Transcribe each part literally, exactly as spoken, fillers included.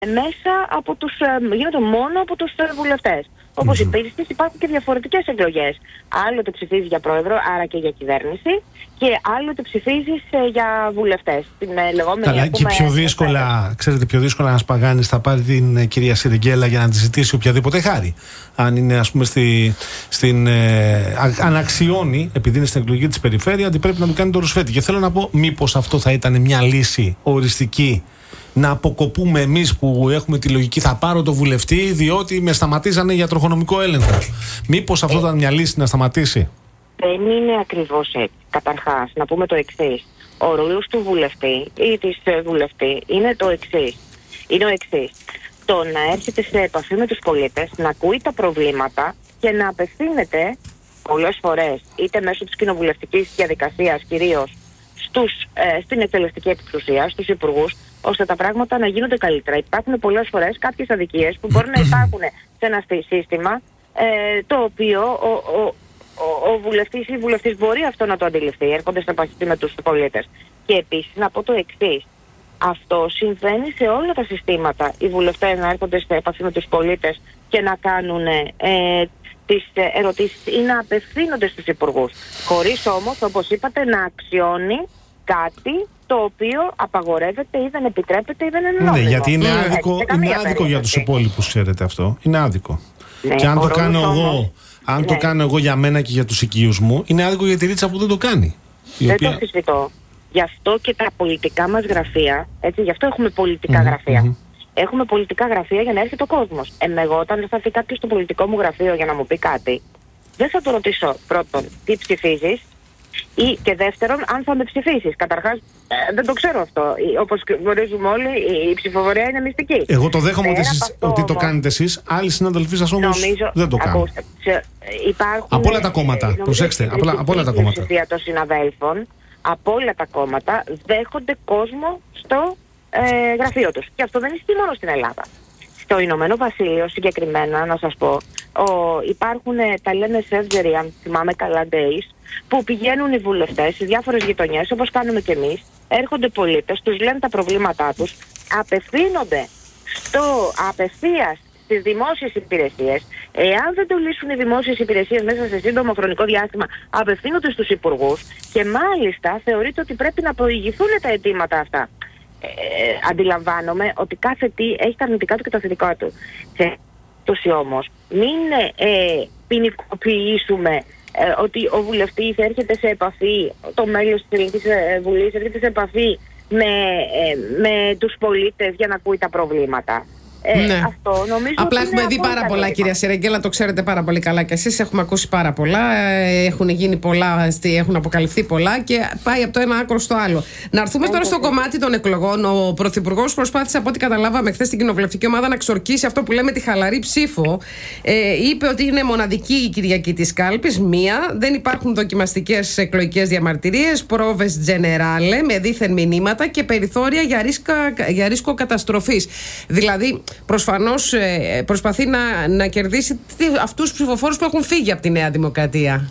μέσα από τους, γίνονται μόνο από τους βουλευτές. Όπως mm-hmm. επίσης υπάρχουν και διαφορετικές εκλογές. Άλλοτε ψηφίζεις για πρόεδρο, άρα και για κυβέρνηση, και άλλοτε ψηφίζεις ε, για βουλευτές. Την ε, λεγόμενη. Καλά, και πιο δύσκολα, ε, ξέρετε, πιο δύσκολα ένας Παγάνης θα πάρει την ε, κυρία Σιρεγγέλα για να τη ζητήσει οποιαδήποτε χάρη. Αν είναι, ας πούμε, στη, στην. Ε, αν αξιώνει, επειδή είναι στην εκλογική της περιφέρεια, ότι πρέπει να του κάνει το ρουσφέτη. Και θέλω να πω, μήπως αυτό θα ήταν μια λύση οριστική. Να αποκοπούμε εμείς που έχουμε τη λογική θα πάρω το βουλευτή διότι με σταματήσανε για τροχονομικό έλεγχο. Μήπως αυτό ήταν μια λύση να σταματήσει? Δεν είναι ακριβώς έτσι. Καταρχάς, να πούμε το εξής. Ο ρόλος του βουλευτή ή της βουλευτή είναι το εξής. Είναι ο εξής. Το να έρχεται σε επαφή με τους πολίτες, να ακούει τα προβλήματα και να απευθύνεται πολλές φορές είτε μέσω της κοινοβουλευτικής διαδικασίας κυρίως στους, ε, στην εκτελεστική εξουσία, στους υπουργούς, ώστε τα πράγματα να γίνονται καλύτερα. Υπάρχουν πολλές φορές κάποιες αδικίες που μπορεί να υπάρχουν σε ένα σύστημα ε, το οποίο ο, ο, ο, ο βουλευτής ή η βουλευτής μπορεί αυτό να το αντιληφθεί, έρχονται σε επαφή με τους πολίτες. Και επίσης να πω το εξής. Αυτό συμβαίνει σε όλα τα συστήματα. Οι βουλευτές να έρχονται σε επαφή με τους πολίτες και να κάνουν ε, τις ερωτήσεις ή να απευθύνονται στους υπουργούς. Χωρίς όμως, όπως είπατε, να αξιώνει κάτι το οποίο απαγορεύεται ή δεν επιτρέπεται ή δεν είναι νόμιμο. Ναι, γιατί είναι άδικο, είναι άδικο για τους υπόλοιπους, ξέρετε αυτό. Είναι άδικο. Ναι, και αν το κάνω εγώ, όμως, αν ναι. το κάνω εγώ για μένα και για τους οικείους μου, είναι άδικο για τη Ρίτσα που δεν το κάνει. Δεν οποία... το αμφισβητώ. Γι' αυτό και τα πολιτικά μας γραφεία, έτσι, γι' αυτό έχουμε πολιτικά mm-hmm, γραφεία. Mm-hmm. Έχουμε πολιτικά γραφεία για να έρθει ο κόσμος. Ε, εγώ όταν θα έρθει κάποιος στο πολιτικό μου γραφείο για να μου πει κάτι, δεν θα το ρωτήσω πρώτον τι ψηφίζεις, ή και δεύτερον, αν θα με ψηφίσεις. Καταρχάς, ε, δεν το ξέρω αυτό. Όπως γνωρίζουμε όλοι, η ψηφοφορία είναι μυστική. Εγώ το δέχομαι ότι, εσείς, ότι το κάνετε εσείς. Άλλοι συναδελφοί σας όμως νομίζω, δεν το κάνουν. Ακούστε, σε, υπάρχουν, από όλα τα κόμματα. Νομίζω, προσέξτε, από, από όλα τα κόμματα. Η των συναδέλφων από όλα τα κόμματα δέχονται κόσμο στο ε, γραφείο τους. Και αυτό δεν ισχύει μόνο στην Ελλάδα. Στο Ηνωμένο Βασίλειο συγκεκριμένα, να σας πω, ο, υπάρχουν, τα λένε surgery, αν θυμάμαι καλά, days, που πηγαίνουν οι βουλευτές σε διάφορες γειτονιές, όπως κάνουμε και εμείς, έρχονται πολίτες, τους λένε τα προβλήματά τους, απευθύνονται στο απευθείας στις δημόσιες υπηρεσίες. Εάν δεν το λύσουν οι δημόσιες υπηρεσίες μέσα σε σύντομο χρονικό διάστημα, απευθύνονται στους υπουργούς και μάλιστα θεωρείται ότι πρέπει να προηγηθούν τα αιτήματα αυτά. Ε, αντιλαμβάνομαι ότι κάθε τι έχει τα αρνητικά του και τα θετικά του. Σε τόση όμως, μην ε, ποινικοποιήσουμε ε, ότι ο βουλευτής έρχεται σε επαφή, το μέλος της Ελληνικής Βουλής έρχεται σε επαφή με, ε, με τους πολίτες για να ακούει τα προβλήματα. Ε, ναι. Αυτό νομίζω. Απλά έχουμε δει πάρα πολλά, κυρία Σιρεγγέλα, το ξέρετε πάρα πολύ καλά κι εσείς. Έχουμε ακούσει πάρα πολλά. Έχουν γίνει πολλά, έχουν αποκαλυφθεί πολλά και πάει από το ένα άκρο στο άλλο. Να έρθουμε τώρα στο κομμάτι των εκλογών. Ο Πρωθυπουργός προσπάθησε, από ό,τι καταλάβαμε χθες στην κοινοβουλευτική ομάδα, να ξορκίσει αυτό που λέμε τη χαλαρή ψήφο. Ε, είπε ότι είναι μοναδική η Κυριακή της κάλπης, μία. Δεν υπάρχουν δοκιμαστικές εκλογικές διαμαρτυρίες, πρόβες τζενεράλε με δίθεν μηνύματα και περιθώρια για, ρίσκα, για ρίσκο καταστροφής. Δηλαδή, προσφανώς ε, προσπαθεί να, να κερδίσει αυτούς τους ψηφοφόρους που έχουν φύγει από τη Νέα Δημοκρατία.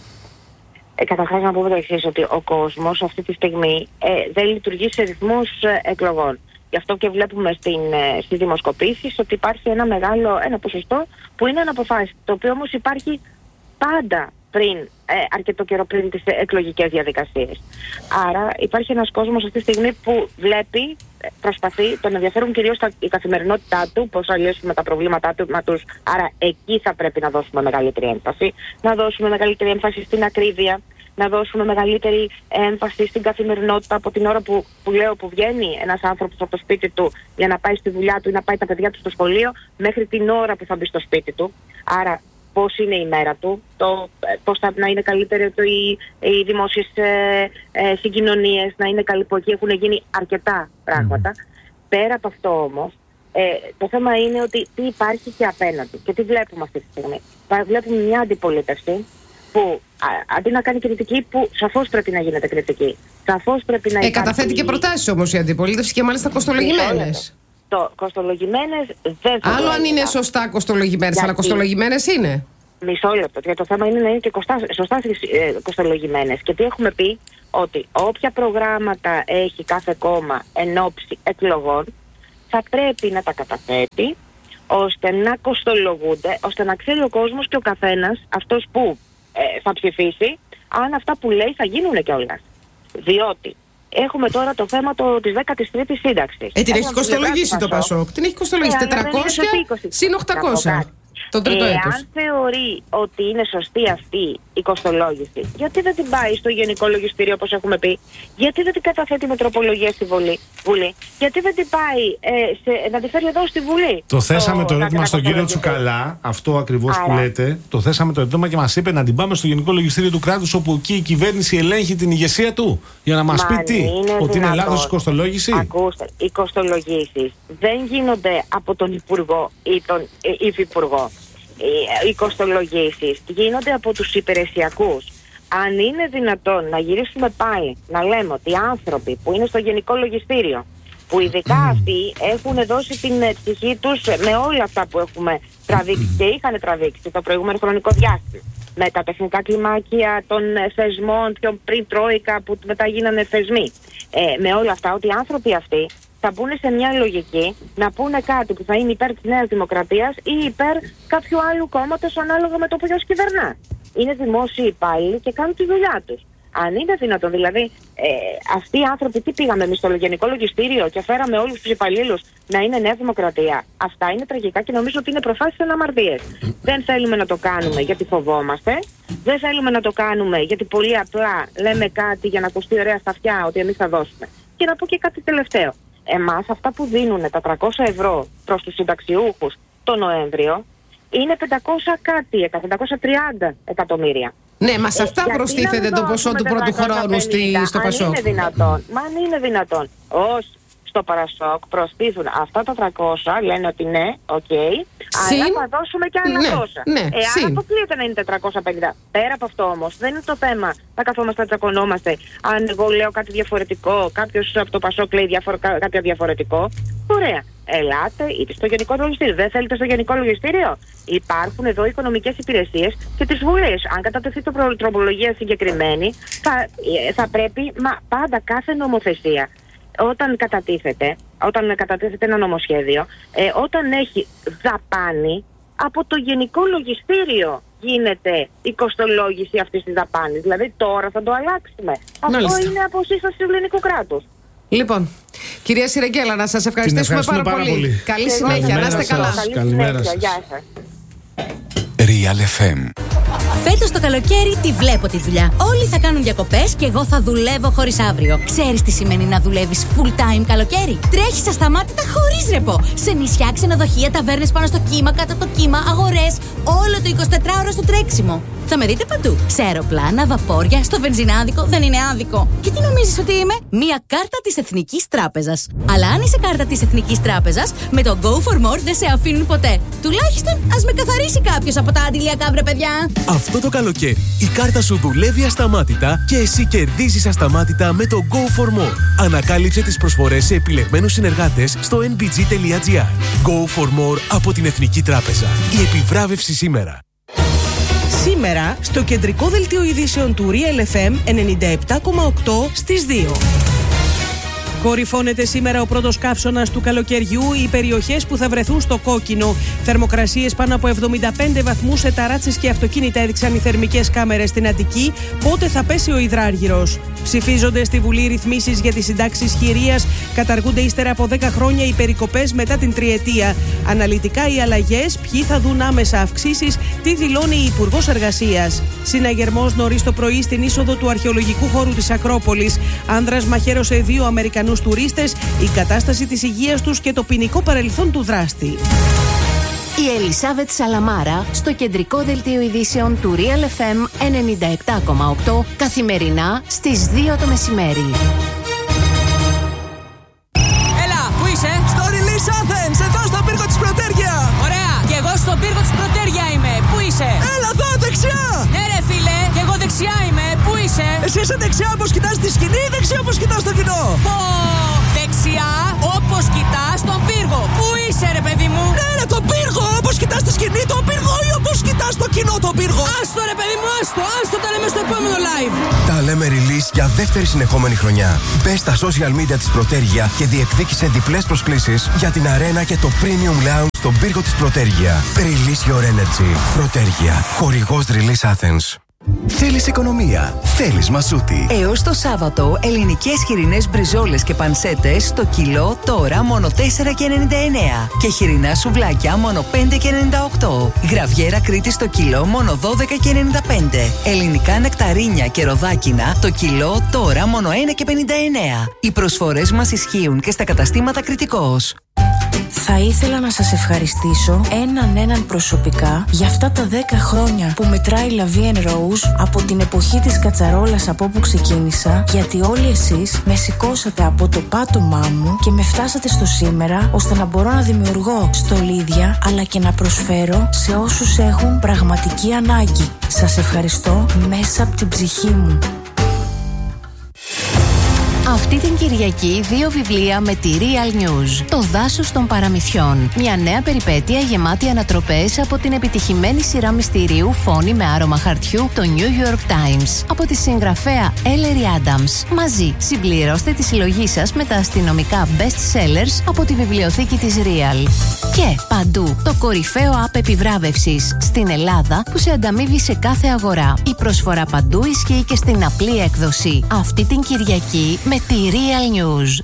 Ε, καταρχάς να πούμε το εξής, ότι ο κόσμος αυτή τη στιγμή ε, δεν λειτουργεί σε ρυθμούς ε, εκλογών. Γι' αυτό και βλέπουμε στην, ε, στις δημοσκοπήσεις ότι υπάρχει ένα μεγάλο ένα ποσοστό που είναι αναποφάσιστο, το οποίο όμως υπάρχει πάντα πριν, ε, αρκετό καιρό πριν τις εκλογικές διαδικασίες. Άρα υπάρχει ένας κόσμος αυτή τη στιγμή που βλέπει, προσπαθεί, τον ενδιαφέρουν κυρίως τα, η καθημερινότητά του, πώς θα λύσουμε τα προβλήματά του, μα τους, άρα εκεί θα πρέπει να δώσουμε μεγαλύτερη έμφαση, να δώσουμε μεγαλύτερη έμφαση στην ακρίβεια, να δώσουμε μεγαλύτερη έμφαση στην καθημερινότητα από την ώρα που, που λέω που βγαίνει ένας άνθρωπος από το σπίτι του για να πάει στη δουλειά του ή να πάει τα παιδιά του στο σχολείο, μέχρι την ώρα που θα μπει στο σπίτι του. Άρα πώς είναι η μέρα του, το, πώς θα να είναι καλύτερο το, οι, οι δημόσιες ε, ε, συγκοινωνίες, να είναι καλή, που εκεί έχουν γίνει αρκετά πράγματα. Mm. Πέρα από αυτό όμως, ε, το θέμα είναι ότι τι υπάρχει και απέναντι και τι βλέπουμε αυτή τη στιγμή. Βλέπουμε μια αντιπολίτευση που α, αντί να κάνει κριτική, που σαφώς πρέπει να γίνεται κριτική. Σαφώς πρέπει να υπάρχει... Ε, καταθέτει και προτάσεις όμως η αντιπολίτευση και μάλιστα κοστολογημένες. Το κοστολογημένες δεν θα. Άλλο αν είναι σωστά κοστολογημένες, αλλά κοστολογημένες είναι. Μισό λεπτό. Γιατί το θέμα είναι να είναι και κοστά, σωστά ε, κοστολογημένες. Και τι έχουμε πει, ότι όποια προγράμματα έχει κάθε κόμμα εν ώψη εκλογών, θα πρέπει να τα καταθέτει, ώστε να κοστολογούνται, ώστε να ξέρει ο κόσμος και ο καθένας, αυτός που ε, θα ψηφίσει, αν αυτά που λέει θα γίνουν κιόλας. Διότι έχουμε τώρα το θέμα το, της δέκατης τρίτης σύνταξης. Ε, την έχει κοστολογήσει το Πασόκ. Την έχει κοστολογήσει ε, τετρακόσια συν οκτακόσια. Το τρίτο ε, έτος. Αν θεωρεί ότι είναι σωστή αυτή η κοστολόγηση, γιατί δεν την πάει στο Γενικό Λογιστήριο όπως έχουμε πει, γιατί δεν την καταθέτει με τροπολογία στη Βουλή, Βουλή, γιατί δεν την πάει ε, σε, να τη φέρει εδώ στη Βουλή. Το θέσαμε το ερώτημα στον κύριο Τσουκαλά, αυτό ακριβώς που λέτε. Το θέσαμε το ερώτημα και μας είπε να την πάμε στο Γενικό Λογιστήριο του κράτους, όπου εκεί η κυβέρνηση ελέγχει την ηγεσία του. Για να μας πει τι, είναι ότι είναι λάθος η κοστολόγηση. Ακούστε, οι κοστολογήσεις δεν γίνονται από τον Υπουργό ή τον ε, Υφυπουργό. Οι κοστολογήσεις γίνονται από τους υπηρεσιακούς. Αν είναι δυνατόν να γυρίσουμε πάλι να λέμε ότι οι άνθρωποι που είναι στο Γενικό Λογιστήριο, που ειδικά αυτοί έχουν δώσει την ψυχή τους με όλα αυτά που έχουμε τραβήξει και είχαν τραβήξει το προηγούμενο χρονικό διάστημα, με τα τεχνικά κλιμάκια των θεσμών, πιο πριν Τρόικα που μετά γίνανε θεσμοί, ε, με όλα αυτά, ότι οι άνθρωποι αυτοί θα μπουν σε μια λογική να πούνε κάτι που θα είναι υπέρ της Νέας Δημοκρατίας ή υπέρ κάποιου άλλου κόμματος ανάλογα με το ποιος κυβερνά. Είναι δημόσιοι υπάλληλοι και κάνουν τη δουλειά τους. Αν είναι δυνατόν, δηλαδή, ε, αυτοί οι άνθρωποι τι πήγαμε εμείς στο Γενικό Λογιστήριο και φέραμε όλους τους υπαλλήλους να είναι Νέα Δημοκρατία. Αυτά είναι τραγικά και νομίζω ότι είναι προφάσεις αναμαρτίες. Δεν θέλουμε να το κάνουμε γιατί φοβόμαστε. Δεν θέλουμε να το κάνουμε γιατί πολύ απλά λέμε κάτι για να ακουστεί ωραία στα αυτιά ότι εμείς θα δώσουμε. Και να πω και κάτι τελευταίο. Εμάς αυτά που δίνουν τα τριακόσια ευρώ προς τους συνταξιούχους το Νοέμβριο είναι πεντακόσια κάτι, πεντακόσια τριάντα εκατομμύρια. Ναι, μα σε αυτά ε, προστίθεται το ποσό του πρώτου χρόνου στη, στο Πασόκ. Αν είναι δυνατόν, μα αν είναι δυνατόν, ως στο Πασόκ προστίθουν αυτά τα τριακόσια, λένε ότι ναι, οκ, okay, αλλά θα δώσουμε και άλλα ναι, τόσα. Ναι, Εάν αποκλείεται να είναι τετρακόσια πενήντα. Πέρα από αυτό όμως, δεν είναι το θέμα να καθόμαστε να τσακωνόμαστε. Αν εγώ λέω κάτι διαφορετικό, κάποιος από το Πασόκ λέει διαφορο, κάτι διαφορετικό, ωραία. Ελάτε είτε στο Γενικό Λογιστήριο. Δεν θέλετε στο Γενικό Λογιστήριο. Υπάρχουν εδώ οικονομικές υπηρεσίες και της Βουλής. Αν κατατεθεί το τροπολογία συγκεκριμένη, θα, θα πρέπει μα, πάντα κάθε νομοθεσία όταν κατατίθεται, όταν κατατίθεται ένα νομοσχέδιο, ε, όταν έχει δαπάνη, από το Γενικό Λογιστήριο γίνεται η κοστολόγηση αυτής της δαπάνης. Δηλαδή τώρα θα το αλλάξουμε. Μάλιστα. Αυτό είναι αποσύσταση του ελληνικού κράτους. Λοιπόν, κυρία Σιρεγγέλα, να σας ευχαριστήσουμε πάρα, πάρα πολύ. πολύ. Καλή και συνέχεια, να είστε καλά. Καλημέρα σας. Γεια σας. Real εφ εμ. Φέτος το καλοκαίρι τη βλέπω τη δουλειά. Όλοι θα κάνουν διακοπές και εγώ θα δουλεύω χωρίς αύριο. Ξέρεις τι σημαίνει να δουλεύεις full time καλοκαίρι? Τρέχεις ασταμάτητα χωρίς ρεπό. Σε νησιά, ξενοδοχεία, ταβέρνες πάνω στο κύμα, κάτω από το κύμα, αγορές. Όλο το εικοσιτετράωρο στο τρέξιμο. Θα με δείτε παντού. Σε αεροπλάνα, βαπόρια, στο βενζινάδικο, δεν είναι άδικο. Και τι νομίζεις ότι είμαι? Μία κάρτα της Εθνικής Τράπεζας. Αλλά αν είσαι κάρτα της Εθνικής Τράπεζας, με το Go for More δεν σε αφήνουν ποτέ. Τουλάχιστον ας με καθαρίσει κάποιος από τα αντιλιακά, βρε παιδιά. Αυτό το καλοκαίρι η κάρτα σου δουλεύει ασταμάτητα και εσύ κερδίζεις ασταμάτητα με το Go for More. Ανακάλυψε τις προσφορές σε επιλεγμένους συνεργάτες στο εν μπι τζι τελεία τζι άρ. Go for More από την Εθνική Τράπεζα. Η επιβράβευση σήμερα. Σήμερα στο κεντρικό δελτίο ειδήσεων του Real εφ εμ ενενήντα επτά κόμμα οκτώ στις δύο. Κορυφώνεται σήμερα ο πρώτος καύσωνας του καλοκαιριού. Οι περιοχές που θα βρεθούν στο κόκκινο. Θερμοκρασίες πάνω από εβδομήντα πέντε βαθμούς σε ταράτσες και αυτοκίνητα έδειξαν οι θερμικές κάμερες στην Αττική. Πότε θα πέσει ο υδράργυρος? Ψηφίζονται στη Βουλή ρυθμίσεις για τις συντάξεις χειρίας. Καταργούνται ύστερα από δέκα χρόνια οι περικοπές μετά την τριετία. Αναλυτικά οι αλλαγές, ποιοι θα δουν άμεσα αυξήσεις, τι δηλώνει η Υπουργός Εργασίας. Συναγερμός νωρίς το πρωί στην είσοδο του αρχαιολογικού χώρου της Ακρόπολης. Άνδρας μαχαίρωσε δύο Αμερικανούς τουρίστες, η κατάσταση της υγείας τους και το ποινικό παρελθόν του δράστη. Η Ελισάβετ Σαλαμάρα στο κεντρικό δελτίο ειδήσεων του Real εφ εμ ενενήντα επτά κόμμα οκτώ καθημερινά στις δύο το μεσημέρι. Έλα, πού είσαι? Στο Release Athens, εδώ στον πύργο της Πρωτέρια. Ωραία, και εγώ στον πύργο της Πρωτέρια είμαι. Πού είσαι? Έλα εδώ, δεξιά. Ναι ρε φίλε, και εγώ δεξιά είμαι. Πού είσαι? Εσύ είσαι δεξιά όπως κοιτάς τη σκηνή ή δεξιά όπως κοιτάς το κοινό? Πω, δεξιά όπως κοιτάς τον πύργο. Πού είσαι ρε παιδί μου? Ναι ρε, τον πύργο όπως κοιτάς κοιτάς τη σκηνή το πύργο ή όπως κοιτάς το κοινό το πύργο? Άστο ρε παιδί μου, άστο, άστο, τα λέμε στο επόμενο live. Τα λέμε release για δεύτερη συνεχόμενη χρονιά. Μπες στα social media της Πρωτέργεια και διεκδίκησε διπλές προσκλήσεις για την αρένα και το premium lounge στον πύργο της Πρωτέργεια. Release your energy. Πρωτέργεια. Χορηγός Release Athens. Θέλεις οικονομία, θέλεις μασούτη. Έως το Σάββατο, ελληνικές χοιρινές μπριζόλες και πανσέτες στο κιλό τώρα μόνο τέσσερα και ενενήντα εννέα. Και χοιρινά σουβλάκια μόνο πέντε και ενενήντα οκτώ. Γραβιέρα Κρήτη στο κιλό μόνο δώδεκα και ενενήντα πέντε. Ελληνικά νεκταρίνια και ροδάκινα το κιλό τώρα μόνο ένα και πενήντα εννέα. Οι προσφορές μας ισχύουν και στα καταστήματα Κρητικός. Θα ήθελα να σας ευχαριστήσω έναν έναν προσωπικά για αυτά τα δέκα χρόνια που μετράει La Vie en Rose από την εποχή της κατσαρόλας από όπου ξεκίνησα, γιατί όλοι εσείς με σηκώσατε από το πάτωμά μου και με φτάσατε στο σήμερα ώστε να μπορώ να δημιουργώ στολίδια αλλά και να προσφέρω σε όσους έχουν πραγματική ανάγκη. Σας ευχαριστώ μέσα από την ψυχή μου. Αυτή την Κυριακή δύο βιβλία με τη Real News. Το δάσος των παραμυθιών. Μια νέα περιπέτεια γεμάτη ανατροπές από την επιτυχημένη σειρά μυστηρίου Φόνη με άρωμα χαρτιού, το New York Times. Από τη συγγραφέα Ellery Adams. Μαζί συμπληρώστε τη συλλογή σας με τα αστυνομικά best sellers από τη βιβλιοθήκη της Real. Και παντού το κορυφαίο app επιβράβευσης στην Ελλάδα που σε ανταμείβει σε κάθε αγορά. Η προσφορά παντού ισχύει και στην απλή έκδοση. Αυτή την Κυριακή με τη Real News.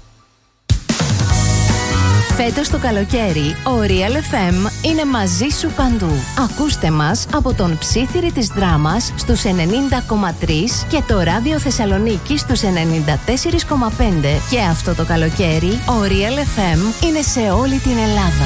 Φέτος το καλοκαίρι, ο Real εφ εμ είναι μαζί σου παντού. Ακούστε μας από τον Ψήθυρη της Δράμας στους ενενήντα κόμμα τρία και το Ράδιο Θεσσαλονίκη στους ενενήντα τέσσερα κόμμα πέντε. Και αυτό το καλοκαίρι, ο Real εφ εμ είναι σε όλη την Ελλάδα.